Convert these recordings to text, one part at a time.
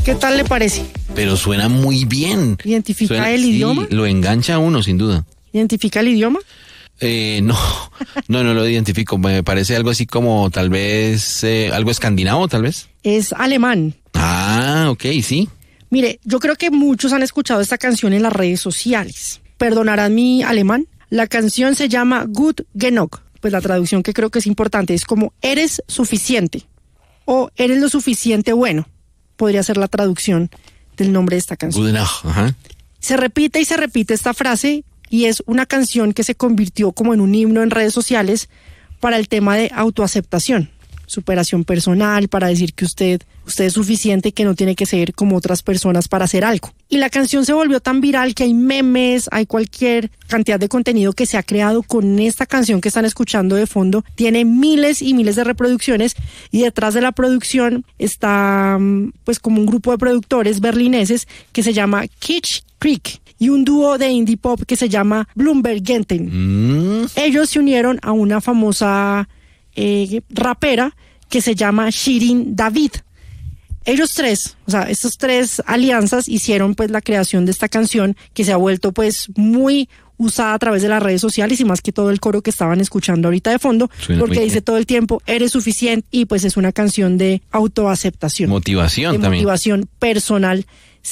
¿Qué tal le parece? Pero suena muy bien. ¿Identifica el idioma? Sí, lo engancha a uno, sin duda. ¿Identifica el idioma? No lo identifico. Me parece algo así como tal vez algo escandinavo, tal vez. Es alemán. Ah, ok, sí. Mire, yo creo que muchos han escuchado esta canción en las redes sociales. Perdonarán mi alemán. La canción se llama Gut Genug. Pues la traducción que creo que es importante es como eres suficiente o eres lo suficiente bueno. Podría ser la traducción del nombre de esta canción. Good enough, ajá. Se repite y se repite esta frase y es una canción que se convirtió como en un himno en redes sociales para el tema de autoaceptación, superación personal, para decir que usted es suficiente y que no tiene que ser como otras personas para hacer algo. Y la canción se volvió tan viral que hay memes, hay cualquier cantidad de contenido que se ha creado con esta canción que están escuchando de fondo. Tiene miles y miles de reproducciones y detrás de la producción está pues como un grupo de productores berlineses que se llama Kitsch Creek y un dúo de indie pop que se llama Bloomberg Genten. Ellos se unieron a una famosa rapera que se llama Shirin David. Ellos tres, o sea, estas tres alianzas hicieron pues la creación de esta canción que se ha vuelto pues muy usada a través de las redes sociales y más que todo el coro que estaban escuchando ahorita de fondo, porque dice todo el tiempo, eres suficiente, y pues es una canción de autoaceptación. Motivación también. Motivación personal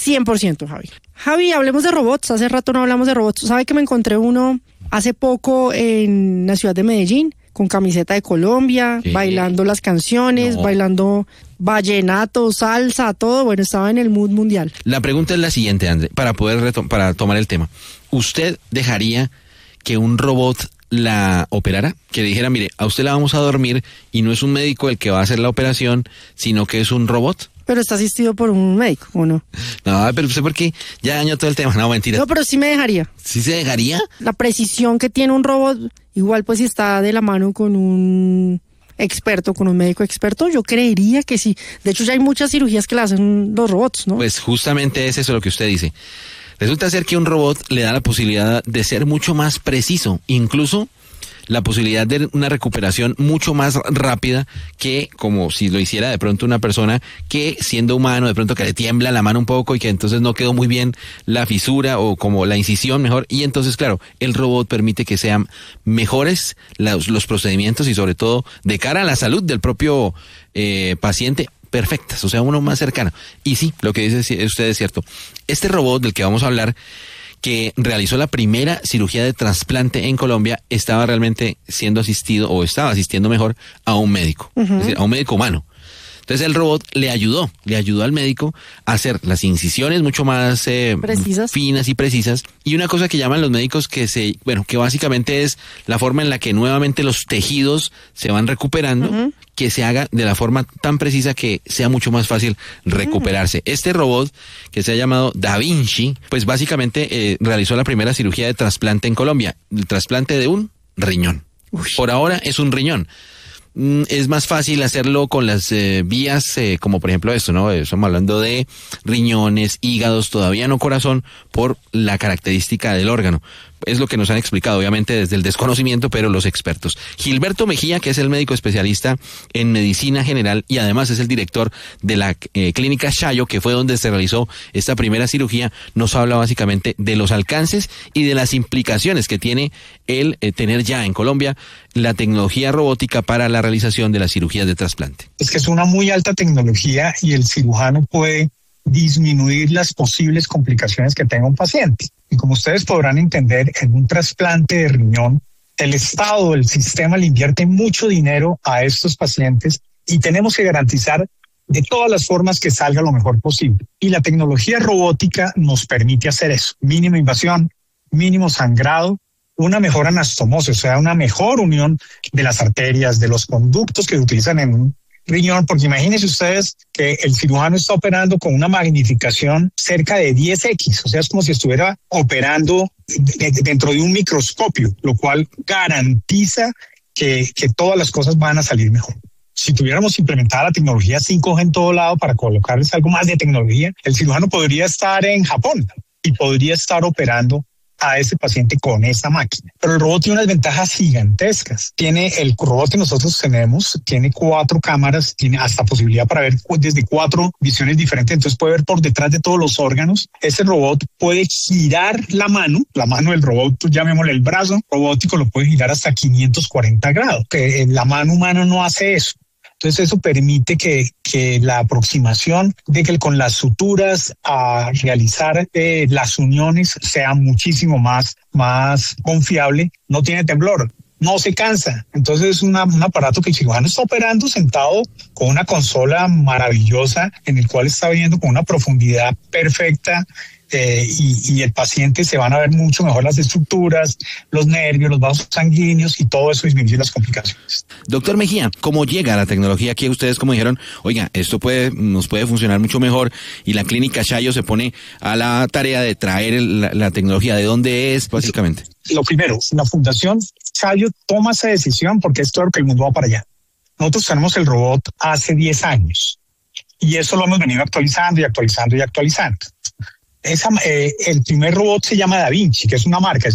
100%, Javi. Javi, hablemos de robots. Hace rato no hablamos de robots. ¿Sabe que me encontré uno hace poco en la ciudad de Medellín? Con camiseta de Colombia, bailando las canciones, bailando vallenato, salsa, todo. Bueno, estaba en el mood mundial. La pregunta es la siguiente, André, para tomar el tema. ¿Usted dejaría que un robot la operara? Que le dijera, mire, a usted la vamos a dormir y no es un médico el que va a hacer la operación, sino que es un robot. Pero está asistido por un médico, ¿o no? No, pero usted, ¿por qué? Ya dañó todo el tema. No, mentira. No, pero sí me dejaría. ¿Sí se dejaría? La precisión que tiene un robot, igual pues si está de la mano con un experto, con un médico experto, yo creería que sí. De hecho, ya hay muchas cirugías que la hacen los robots, ¿no? Pues justamente es eso lo que usted dice. Resulta ser que un robot le da la posibilidad de ser mucho más preciso, incluso la posibilidad de una recuperación mucho más rápida que como si lo hiciera de pronto una persona que siendo humano de pronto que le tiembla la mano un poco y que entonces no quedó muy bien la fisura o como la incisión mejor, y entonces claro, el robot permite que sean mejores los procedimientos y sobre todo de cara a la salud del propio paciente, perfectas, o sea, uno más cercano. Y sí, lo que dice usted es cierto. Este robot del que vamos a hablar, que realizó la primera cirugía de trasplante en Colombia, estaba realmente siendo asistido, o estaba asistiendo mejor, a un médico, es decir, a un médico humano. Entonces el robot le ayudó al médico a hacer las incisiones mucho más finas y precisas. Y una cosa que llaman los médicos que básicamente es la forma en la que nuevamente los tejidos se van recuperando, que se haga de la forma tan precisa que sea mucho más fácil recuperarse. Este robot, que se ha llamado Da Vinci, pues básicamente realizó la primera cirugía de trasplante en Colombia, el trasplante de un riñón. Por ahora es un riñón. Es más fácil hacerlo con las vías, como por ejemplo esto, ¿no? Estamos hablando de riñones, hígados, todavía no corazón, por la característica del órgano. Es lo que nos han explicado, obviamente, desde el desconocimiento, pero los expertos. Gilberto Mejía, que es el médico especialista en medicina general y además es el director de la clínica Shayo, que fue donde se realizó esta primera cirugía, nos habla básicamente de los alcances y de las implicaciones que tiene el tener ya en Colombia la tecnología robótica para la realización de las cirugías de trasplante. Es que es una muy alta tecnología y el cirujano puede disminuir las posibles complicaciones que tenga un paciente. Y como ustedes podrán entender, en un trasplante de riñón, el Estado, el sistema le invierte mucho dinero a estos pacientes y tenemos que garantizar de todas las formas que salga lo mejor posible. Y la tecnología robótica nos permite hacer eso. Mínima invasión, mínimo sangrado, una mejor anastomosis, o sea, una mejor unión de las arterias, de los conductos que se utilizan en un riñón, porque imagínense ustedes que el cirujano está operando con una magnificación cerca de 10x, o sea, es como si estuviera operando dentro de un microscopio, lo cual garantiza que todas las cosas van a salir mejor. Si tuviéramos implementada la tecnología 5G en todo lado para colocarles algo más de tecnología, el cirujano podría estar en Japón y podría estar operando a ese paciente con esa máquina. Pero el robot tiene unas ventajas gigantescas. El robot que nosotros tenemos tiene 4 cámaras, tiene hasta posibilidad para ver desde 4 visiones diferentes, entonces puede ver por detrás de todos los órganos. Ese robot puede girar la mano del robot, llamémosle el brazo robótico, lo puede girar hasta 540 grados, que la mano humana no hace eso. Entonces eso permite que la aproximación de que con las suturas a realizar las uniones sea muchísimo más confiable, no tiene temblor, no se cansa. Entonces es un aparato que el cirujano está operando sentado con una consola maravillosa en el cual está viendo con una profundidad perfecta. Y el paciente se van a ver mucho mejor las estructuras, los nervios, los vasos sanguíneos y todo eso disminuye las complicaciones. Doctor Mejía, ¿cómo llega la tecnología aquí? Ustedes como dijeron, oiga, esto nos puede funcionar mucho mejor y la clínica Chayo se pone a la tarea de traer la tecnología. ¿De dónde es, básicamente? Lo primero, la Fundación Chayo toma esa decisión porque es claro que el mundo va para allá. Nosotros tenemos el robot hace 10 años y eso lo hemos venido actualizando y actualizando y actualizando. El primer robot se llama Da Vinci, que es una marca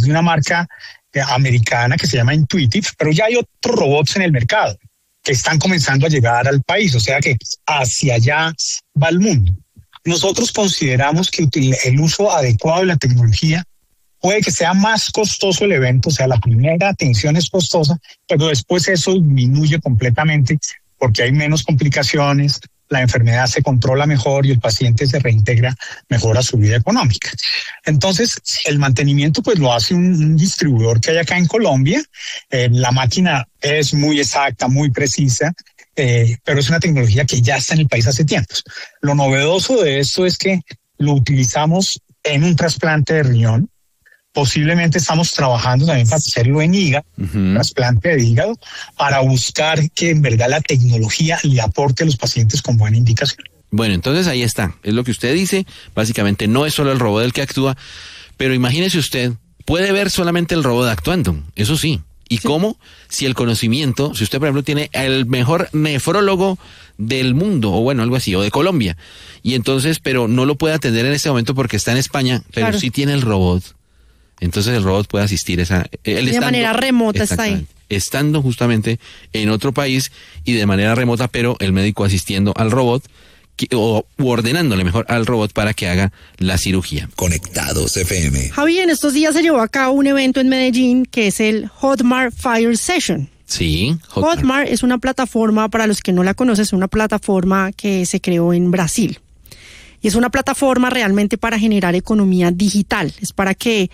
americana que se llama Intuitive, pero ya hay otros robots en el mercado que están comenzando a llegar al país, o sea que hacia allá va el mundo. Nosotros consideramos que el uso adecuado de la tecnología puede que sea más costoso el evento, o sea, la primera atención es costosa, pero después eso disminuye completamente porque hay menos complicaciones, la enfermedad se controla mejor y el paciente se reintegra mejor a su vida económica. Entonces, el mantenimiento pues lo hace un distribuidor que hay acá en Colombia. La máquina es muy exacta, muy precisa, pero es una tecnología que ya está en el país hace tiempo. Lo novedoso de esto es que lo utilizamos en un trasplante de riñón. Posiblemente estamos trabajando también para hacerlo en hígado, trasplante de hígado, para buscar que en verdad la tecnología le aporte a los pacientes con buena indicación. Bueno, entonces ahí está, es lo que usted dice, básicamente no es solo el robot el que actúa, pero imagínese usted, puede ver solamente el robot actuando, eso sí. ¿Y cómo? Si el conocimiento, si usted por ejemplo tiene el mejor nefrólogo del mundo, o bueno, algo así, o de Colombia, y entonces, pero no lo puede atender en este momento porque está en España, pero claro, sí tiene el robot. Entonces el robot puede asistir de manera remota está ahí. Estando justamente en otro país y de manera remota, pero el médico asistiendo al robot o ordenándole mejor al robot para que haga la cirugía. Conectados FM. Javi, en estos días se llevó a cabo un evento en Medellín que es el Hotmart Fire Session. Sí, Hotmart es una plataforma, para los que no la conocen, es una plataforma que se creó en Brasil. Y es una plataforma realmente para generar economía digital. Es para que,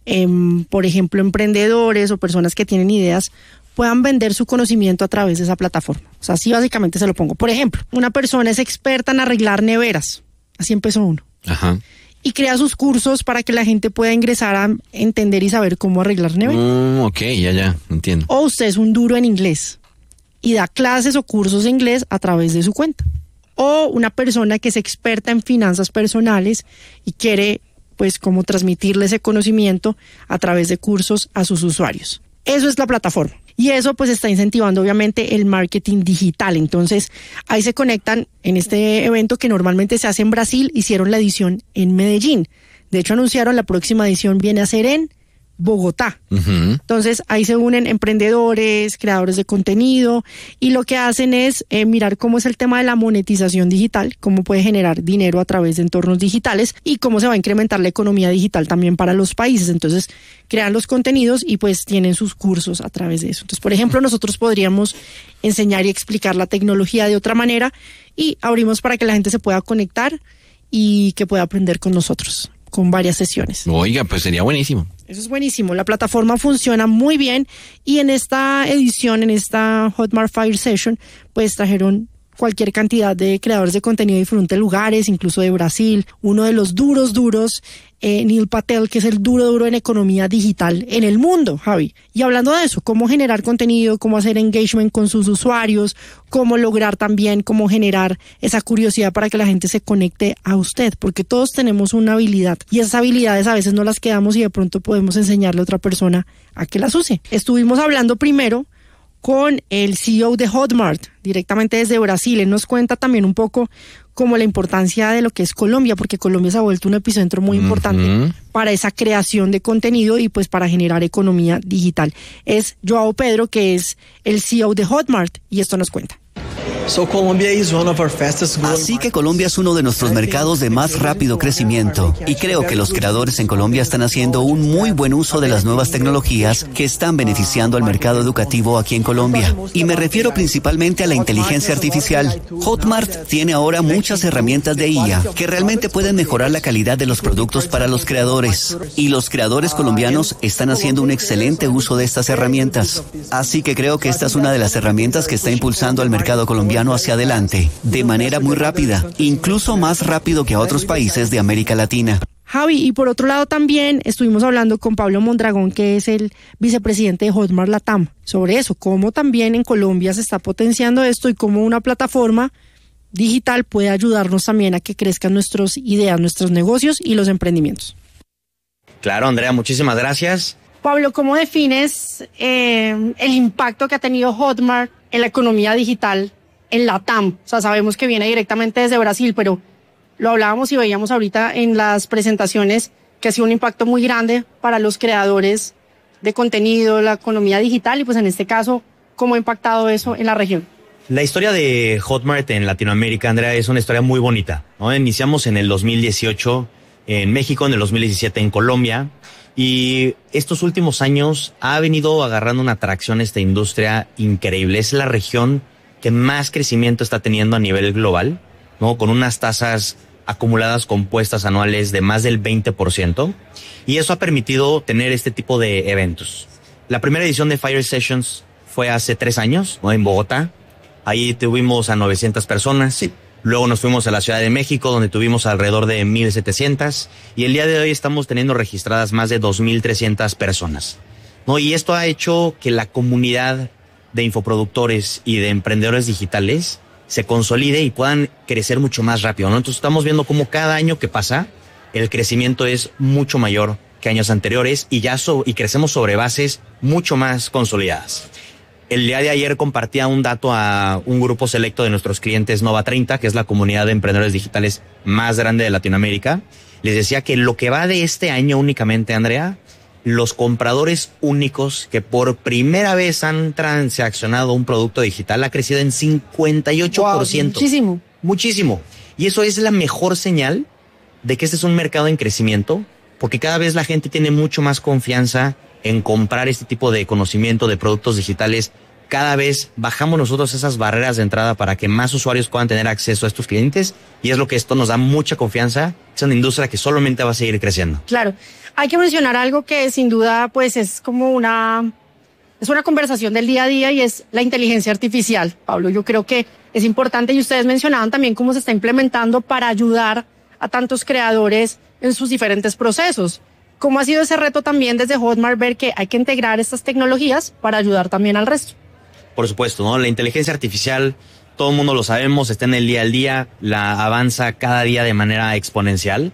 por ejemplo, emprendedores o personas que tienen ideas puedan vender su conocimiento a través de esa plataforma. O sea, así básicamente se lo pongo. Por ejemplo, una persona es experta en arreglar neveras. Así empezó uno. Ajá. Y crea sus cursos para que la gente pueda ingresar a entender y saber cómo arreglar neveras. Ok, ya, entiendo. O usted es un duro en inglés y da clases o cursos de inglés a través de su cuenta. O una persona que es experta en finanzas personales y quiere, pues, como transmitirle ese conocimiento a través de cursos a sus usuarios. Eso es la plataforma. Y eso, pues, está incentivando, obviamente, el marketing digital. Entonces, ahí se conectan en este evento que normalmente se hace en Brasil. Hicieron la edición en Medellín. De hecho, anunciaron la próxima edición viene a ser en Bogotá. Entonces ahí se unen emprendedores, creadores de contenido y lo que hacen es mirar cómo es el tema de la monetización digital, cómo puede generar dinero a través de entornos digitales y cómo se va a incrementar la economía digital también para los países. Entonces crean los contenidos y pues tienen sus cursos a través de eso. Entonces, por ejemplo, nosotros podríamos enseñar y explicar la tecnología de otra manera y abrimos para que la gente se pueda conectar y que pueda aprender con nosotros, con varias sesiones. Oiga, pues sería buenísimo. Eso es buenísimo. La plataforma funciona muy bien y en esta edición, en esta Hotmart Fire Session, pues trajeron cualquier cantidad de creadores de contenido de diferentes lugares, incluso de Brasil. Uno de los duros, Neil Patel, que es el duro en economía digital en el mundo, Javi. Y hablando de eso, cómo generar contenido, cómo hacer engagement con sus usuarios, cómo lograr también, cómo generar esa curiosidad para que la gente se conecte a usted, porque todos tenemos una habilidad y esas habilidades a veces no las quedamos y de pronto podemos enseñarle a otra persona a que las use. Estuvimos hablando primero con el CEO de Hotmart, directamente desde Brasil. Él nos cuenta también un poco como la importancia de lo que es Colombia, porque Colombia se ha vuelto un epicentro muy importante para esa creación de contenido y pues para generar economía digital. Es Joao Pedro, que es el CEO de Hotmart, y esto nos cuenta. Así que Colombia es uno de nuestros mercados de más rápido crecimiento y creo que los creadores en Colombia están haciendo un muy buen uso de las nuevas tecnologías que están beneficiando al mercado educativo aquí en Colombia. Y me refiero principalmente a la inteligencia artificial. Hotmart tiene ahora muchas herramientas de IA que realmente pueden mejorar la calidad de los productos para los creadores. Y los creadores colombianos están haciendo un excelente uso de estas herramientas. Así que creo que esta es una de las herramientas que está impulsando al mercado colombiano hacia adelante, de manera muy rápida, incluso más rápido que a otros países de América Latina. Javi, y por otro lado también estuvimos hablando con Pablo Mondragón, que es el vicepresidente de Hotmart Latam, sobre eso, cómo también en Colombia se está potenciando esto y cómo una plataforma digital puede ayudarnos también a que crezcan nuestras ideas, nuestros negocios y los emprendimientos. Claro, Andrea, muchísimas gracias. Pablo, ¿cómo defines el impacto que ha tenido Hotmart en la economía digital en Latam? O sea, sabemos que viene directamente desde Brasil, pero lo hablábamos y veíamos ahorita en las presentaciones que ha sido un impacto muy grande para los creadores de contenido, la economía digital, y pues en este caso, ¿cómo ha impactado eso en la región? La historia de Hotmart en Latinoamérica, Andrea, es una historia muy bonita, ¿no? Iniciamos en el 2018 en México, en el 2017 en Colombia, y estos últimos años ha venido agarrando una atracción esta industria increíble. Es la región que más crecimiento está teniendo a nivel global, ¿no? Con unas tasas acumuladas compuestas anuales de más del 20%, y eso ha permitido tener este tipo de eventos. La primera edición de Fire Sessions fue hace 3 años, ¿no? En Bogotá. Ahí tuvimos a 900 personas. Sí. Luego nos fuimos a la Ciudad de México, donde tuvimos alrededor de 1,700, y el día de hoy estamos teniendo registradas más de 2,300 personas, ¿no? Y esto ha hecho que la comunidad de infoproductores y de emprendedores digitales se consolide y puedan crecer mucho más rápido, ¿no? Entonces estamos viendo cómo cada año que pasa el crecimiento es mucho mayor que años anteriores y y crecemos sobre bases mucho más consolidadas. El día de ayer compartía un dato a un grupo selecto de nuestros clientes Nova 30, que es la comunidad de emprendedores digitales más grande de Latinoamérica. Les decía que lo que va de este año únicamente, Andrea, los compradores únicos que por primera vez han transaccionado un producto digital ha crecido en 58%. Wow, muchísimo. Muchísimo. Y eso es la mejor señal de que este es un mercado en crecimiento, porque cada vez la gente tiene mucho más confianza en comprar este tipo de conocimiento de productos digitales. Cada vez bajamos nosotros esas barreras de entrada para que más usuarios puedan tener acceso a estos clientes, y es lo que esto nos da mucha confianza. Es una industria que solamente va a seguir creciendo. Claro. Hay que mencionar algo que sin duda pues es como una conversación del día a día, y es la inteligencia artificial. Pablo, yo creo que es importante, y ustedes mencionaban también cómo se está implementando para ayudar a tantos creadores en sus diferentes procesos. ¿Cómo ha sido ese reto también desde Hotmart ver que hay que integrar estas tecnologías para ayudar también al resto? Por supuesto, ¿no? La inteligencia artificial, todo el mundo lo sabemos, está en el día al día, la avanza cada día de manera exponencial.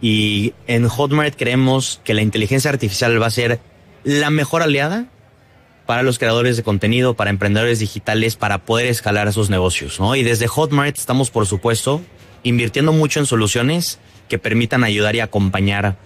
Y en Hotmart creemos que la inteligencia artificial va a ser la mejor aliada para los creadores de contenido, para emprendedores digitales, para poder escalar sus negocios, ¿no? Y desde Hotmart estamos, por supuesto, invirtiendo mucho en soluciones que permitan ayudar y acompañar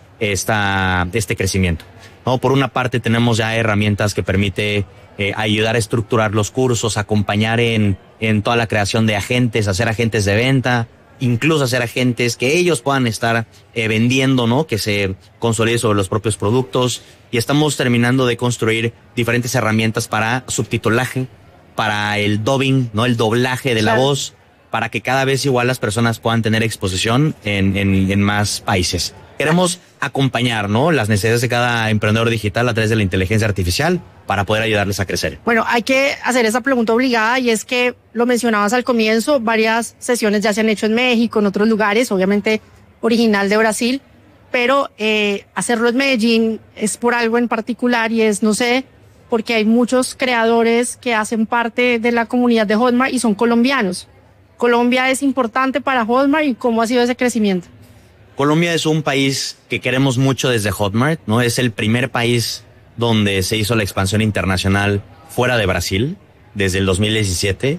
este crecimiento, ¿no? Por una parte tenemos ya herramientas que permite ayudar a estructurar los cursos, acompañar en toda la creación de agentes, hacer agentes de venta, incluso hacer agentes que ellos puedan estar vendiendo, ¿no? Que se consolide sobre los propios productos. Y estamos terminando de construir diferentes herramientas para subtitulaje, para el dubbing, ¿no? El doblaje de la voz, para que cada vez igual las personas puedan tener exposición en más países. Queremos acompañar, ¿no? Las necesidades de cada emprendedor digital a través de la inteligencia artificial para poder ayudarles a crecer. Bueno, hay que hacer esa pregunta obligada, y es que lo mencionabas al comienzo, varias sesiones ya se han hecho en México, en otros lugares, obviamente original de Brasil, pero hacerlo en Medellín es por algo en particular, y es, no sé, porque hay muchos creadores que hacen parte de la comunidad de Hotmart y son colombianos. Colombia es importante para Hotmart, ¿y cómo ha sido ese crecimiento? Colombia es un país que queremos mucho desde Hotmart, ¿no? Es el primer país donde se hizo la expansión internacional fuera de Brasil, desde el 2017.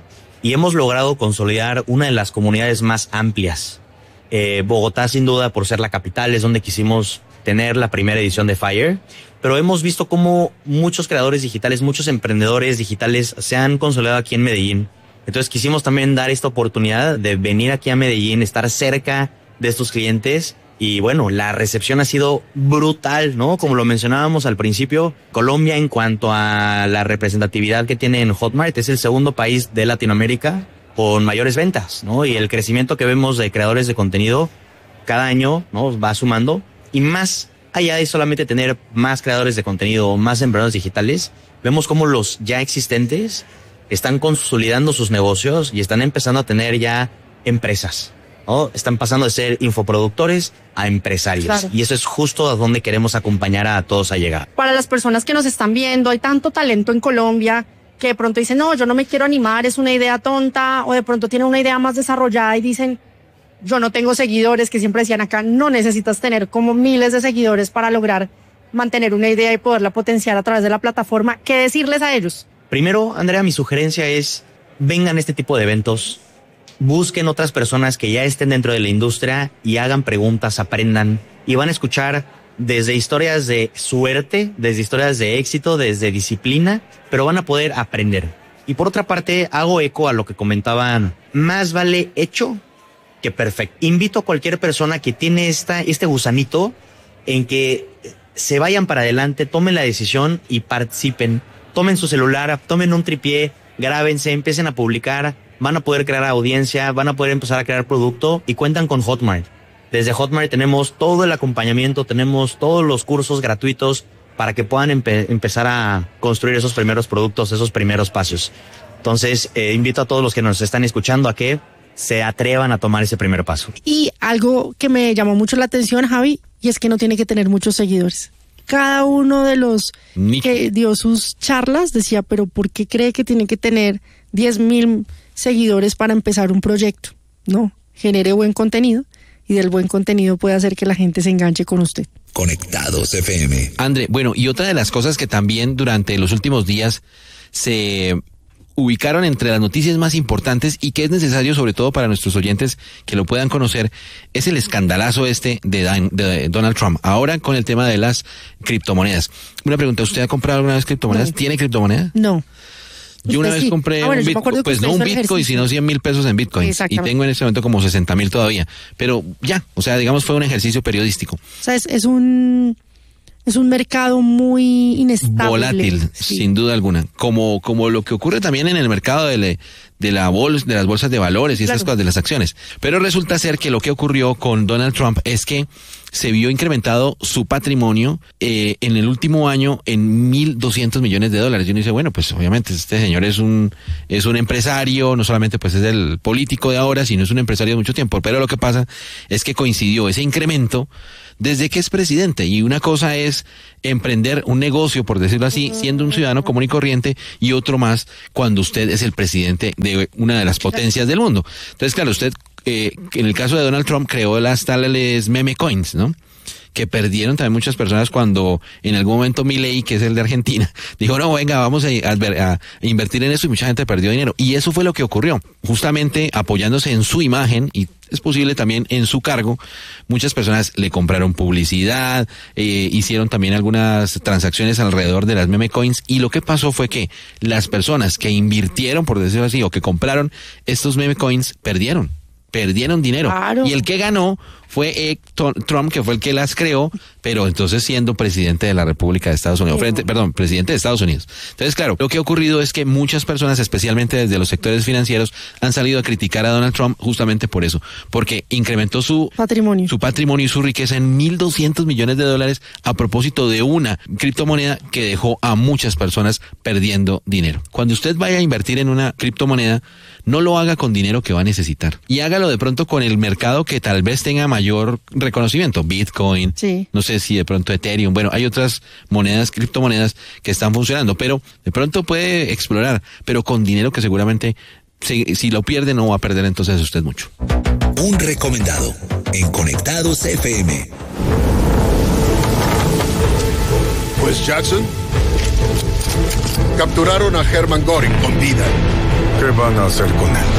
y hemos logrado consolidar una de las comunidades más amplias. Bogotá, sin duda, por ser la capital, es donde quisimos tener la primera edición de FIRE, pero hemos visto cómo muchos creadores digitales, muchos emprendedores digitales se han consolidado aquí en Medellín. Entonces quisimos también dar esta oportunidad de venir aquí a Medellín, estar cerca de estos clientes. Y bueno, la recepción ha sido brutal, ¿no? Como lo mencionábamos al principio, Colombia, en cuanto a la representatividad que tiene en Hotmart, es el segundo país de Latinoamérica con mayores ventas, ¿no? Y el crecimiento que vemos de creadores de contenido cada año, ¿no?, va sumando. Y más allá de solamente tener más creadores de contenido, más emprendedores digitales, vemos cómo los ya existentes están consolidando sus negocios y están empezando a tener ya empresas, ¿no? Están pasando de ser infoproductores a empresarios. Claro. Y eso es justo a donde queremos acompañar a todos a llegar. Para las personas que nos están viendo, hay tanto talento en Colombia que de pronto dicen, no, yo no me quiero animar, es una idea tonta, o de pronto tienen una idea más desarrollada y dicen, yo no tengo seguidores, que siempre decían acá, no necesitas tener como miles de seguidores para lograr mantener una idea y poderla potenciar a través de la plataforma. ¿Qué decirles a ellos? Primero, Andrea, mi sugerencia es, vengan a este tipo de eventos, busquen otras personas que ya estén dentro de la industria y hagan preguntas, aprendan, y van a escuchar desde historias de suerte, desde historias de éxito, desde disciplina, pero van a poder aprender. Y por otra parte, hago eco a lo que comentaban, más vale hecho que perfecto. Invito a cualquier persona que tiene este gusanito en que se vayan para adelante, tomen la decisión y participen. Tomen su celular, tomen un tripié, grábense, empiecen a publicar, van a poder crear audiencia, van a poder empezar a crear producto y cuentan con Hotmart. Desde Hotmart tenemos todo el acompañamiento, tenemos todos los cursos gratuitos para que puedan empezar a construir esos primeros productos, esos primeros pasos. Entonces, invito a todos los que nos están escuchando a que se atrevan a tomar ese primer paso. Y algo que me llamó mucho la atención, Javi, y es que no tiene que tener muchos seguidores. Cada uno de los que dio sus charlas decía, pero ¿por qué cree que tiene que tener 10,000 seguidores para empezar un proyecto? No, genere buen contenido y del buen contenido puede hacer que la gente se enganche con usted. Conectados FM. André, bueno, y otra de las cosas que también durante los últimos días se ubicaron entre las noticias más importantes y que es necesario, sobre todo para nuestros oyentes que lo puedan conocer, es el escandalazo de Donald Trump. Ahora con el tema de las criptomonedas. Una pregunta, ¿usted ha comprado alguna vez criptomonedas? No. ¿Tiene criptomonedas? No. Yo una vez compré un Bitcoin, pues no un Bitcoin, sino 100,000 pesos en Bitcoin. Y tengo en este momento como 60,000 todavía. Pero ya, o sea, digamos, fue un ejercicio periodístico. O sea, es un mercado muy inestable. Volátil, sí, sin duda alguna. Como lo que ocurre también en el mercado de las bolsas de valores y esas cosas, de las acciones. Pero resulta ser que lo que ocurrió con Donald Trump es que se vio incrementado su patrimonio en el último año en $1,200 millones. Y uno dice, bueno, pues obviamente este señor es un empresario, no solamente pues es el político de ahora, sino es un empresario de mucho tiempo. Pero lo que pasa es que coincidió ese incremento desde que es presidente. Y una cosa es emprender un negocio, por decirlo así, siendo un ciudadano común y corriente, y otro más cuando usted es el presidente de una de las potencias del mundo. Entonces, claro, usted, en el caso de Donald Trump, creó las tales meme coins, ¿no? Que perdieron también muchas personas cuando en algún momento Milei, que es el de Argentina, dijo, no, venga, vamos a invertir en eso, y mucha gente perdió dinero. Y eso fue lo que ocurrió. Justamente apoyándose en su imagen, y es posible también en su cargo, muchas personas le compraron publicidad, hicieron también algunas transacciones alrededor de las meme coins, y lo que pasó fue que las personas que invirtieron, por decirlo así, o que compraron estos meme coins, perdieron dinero. Claro. Y el que ganó fue Trump, que fue el que las creó, pero entonces siendo presidente de la República de Estados Unidos, presidente de Estados Unidos. Entonces, claro, lo que ha ocurrido es que muchas personas, especialmente desde los sectores financieros, han salido a criticar a Donald Trump justamente por eso, porque incrementó su patrimonio y su riqueza en $1,200 millones a propósito de una criptomoneda que dejó a muchas personas perdiendo dinero. Cuando usted vaya a invertir en una criptomoneda, no lo haga con dinero que va a necesitar, y hágalo de pronto con el mercado que tal vez tenga mayor reconocimiento, Bitcoin, sí, no sé si de pronto Ethereum, bueno, hay otras criptomonedas que están funcionando, pero de pronto puede explorar, pero con dinero que seguramente si lo pierde no va a perder entonces usted mucho. Un recomendado en Conectados FM. Pues Jackson, capturaron a Hermann Göring con vida. ¿Qué van a hacer con él?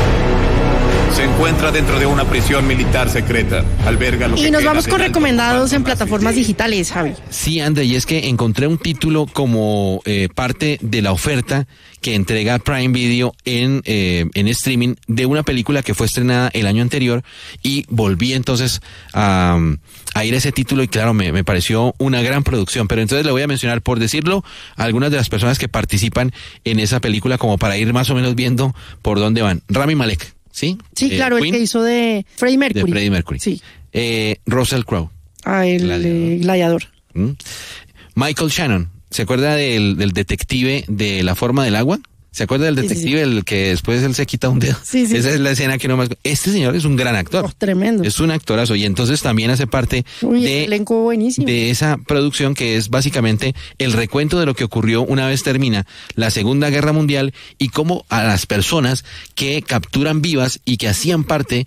Se encuentra dentro de una prisión militar secreta. Alberga lo que Y nos queda vamos con del alto recomendados en comando plataformas nazi. digitales, Javi. Sí, André, y es que encontré un título como parte de la oferta que entrega Prime Video en streaming de una película que fue estrenada el año anterior, y volví entonces a ir a ese título y claro, me pareció una gran producción. Pero entonces le voy a mencionar, por decirlo, a algunas de las personas que participan en esa película como para ir más o menos viendo por dónde van. Rami Malek, ¿sí? Sí, claro, Queen, el que hizo de Freddie Mercury. de Freddie Mercury. Sí. Russell Crowe. El gladiador. Michael Shannon, ¿se acuerda del detective de La Forma del Agua? ¿Se acuerda del detective, el que después él se quita un dedo? Sí, sí. Esa es la escena que no más... Este señor es un gran actor. Oh, tremendo. Es un actorazo, y entonces también hace parte elenco buenísimo. de esa producción que es básicamente el recuento de lo que ocurrió una vez termina la Segunda Guerra Mundial y cómo a las personas que capturan vivas y que hacían parte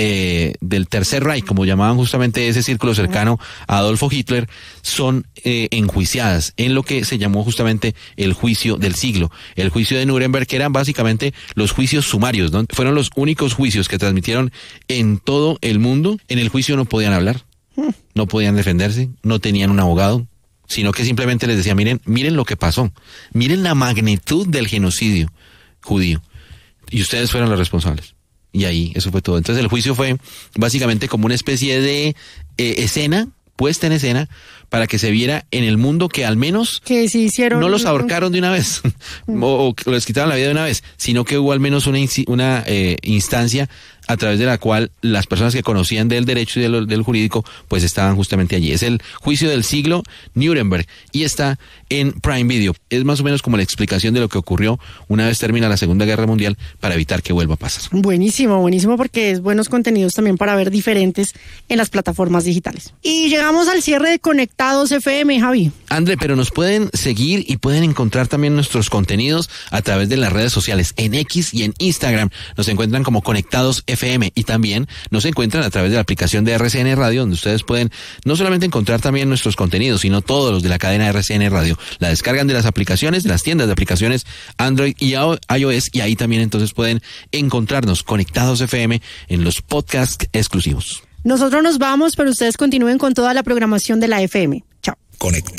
del Tercer Reich, como llamaban justamente ese círculo cercano a Adolfo Hitler, son enjuiciadas en lo que se llamó justamente el juicio del siglo, el juicio de Nuremberg, que eran básicamente los juicios sumarios, ¿no? Fueron los únicos juicios que transmitieron en todo el mundo. En el juicio no podían hablar, no podían defenderse, no tenían un abogado, sino que simplemente les decía, miren lo que pasó, miren la magnitud del genocidio judío, y ustedes fueron los responsables. Y ahí, eso fue todo. Entonces el juicio fue básicamente como una especie de escena, puesta en escena, para que se viera en el mundo que al menos que sí hicieron, no los ahorcaron de una vez o les quitaron la vida de una vez, sino que hubo al menos una instancia a través de la cual las personas que conocían del derecho y del jurídico pues estaban justamente allí. Es el juicio del siglo, Nuremberg, y está en Prime Video. Es más o menos como la explicación de lo que ocurrió una vez termina la Segunda Guerra Mundial para evitar que vuelva a pasar. Buenísimo, buenísimo, porque es buenos contenidos también para ver diferentes en las plataformas digitales. Y llegamos al cierre de Conectados FM, Javi. André, pero nos pueden seguir y pueden encontrar también nuestros contenidos a través de las redes sociales, en X y en Instagram. Nos encuentran como Conectados FM, y también nos encuentran a través de la aplicación de RCN Radio, donde ustedes pueden no solamente encontrar también nuestros contenidos, sino todos los de la cadena RCN Radio. La descargan de las aplicaciones, de las tiendas de aplicaciones Android y iOS, y ahí también entonces pueden encontrarnos Conectados FM en los podcasts exclusivos. Nosotros nos vamos, pero ustedes continúen con toda la programación de la FM. Chao. Conectados.